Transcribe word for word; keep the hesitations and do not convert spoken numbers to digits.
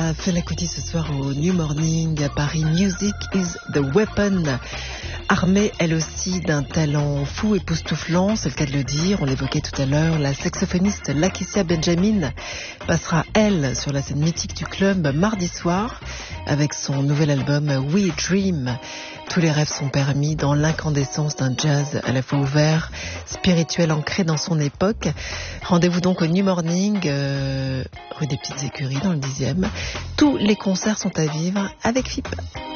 à Fela Kuti ce soir au New Morning à Paris. Music is the weapon. Armée, elle aussi, d'un talent fou, époustouflant, c'est le cas de le dire. On l'évoquait tout à l'heure, la saxophoniste Lakecia Benjamin passera, elle, sur la scène mythique du club mardi soir avec son nouvel album We Dream. Tous les rêves sont permis dans l'incandescence d'un jazz à la fois ouvert, spirituel, ancré dans son époque. Rendez-vous donc au New Morning, euh, rue des Petites Écuries, dans le dixième. Tous les concerts sont à vivre avec F I P.